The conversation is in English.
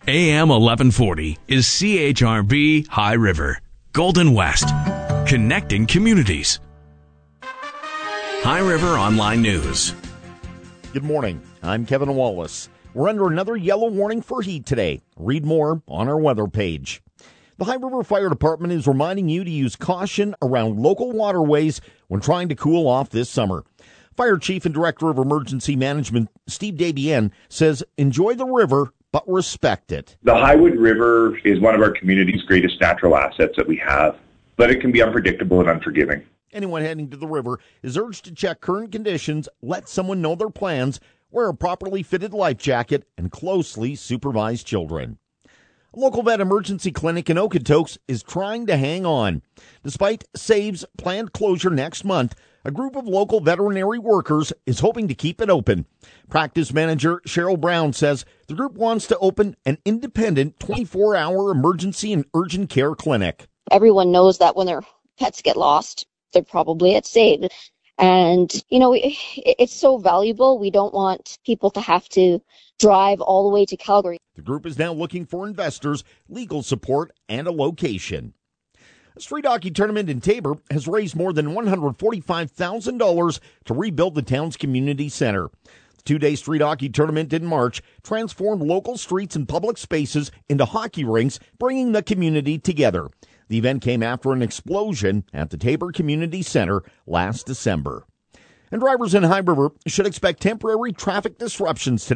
AM 1140 is CHRB High River, Golden West, connecting communities. High River Online News. Good morning. I'm Kevin Wallace. We're under another yellow warning for heat today. Read more on our weather page. The High River Fire Department is reminding you to use caution around local waterways when trying to cool off this summer. Fire Chief and Director of Emergency Management Steve Dabian says enjoy the river, but respect it. The Highwood River is one of our community's greatest natural assets that we have, but it can be unpredictable and unforgiving. Anyone heading to the river is urged to check current conditions, let someone know their plans, wear a properly fitted life jacket, and closely supervise children. A local vet emergency clinic in Okotoks is trying to hang on. Despite SAVE's planned closure next month, a group of local veterinary workers is hoping to keep it open. Practice manager Cheryl Brown says the group wants to open an independent 24-hour emergency and urgent care clinic. Everyone knows that when their pets get lost, they're probably at SAVE. And, it's so valuable. We don't want people to have to drive all the way to Calgary. The group is now looking for investors, legal support, and a location. A street hockey tournament in Taber has raised more than $145,000 to rebuild the town's community center. The two-day street hockey tournament in March transformed local streets and public spaces into hockey rinks, bringing the community together. The event came after an explosion at the Taber Community Center last December. And drivers in High River should expect temporary traffic disruptions today.